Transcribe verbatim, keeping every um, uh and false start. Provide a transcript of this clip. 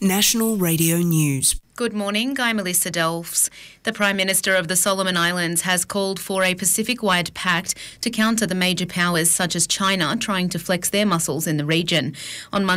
National Radio News. Good morning, I'm Melissa Delfs. The Prime Minister of the Solomon Islands has called for a Pacific-wide pact to counter the major powers such as China trying to flex their muscles in the region. On Monday,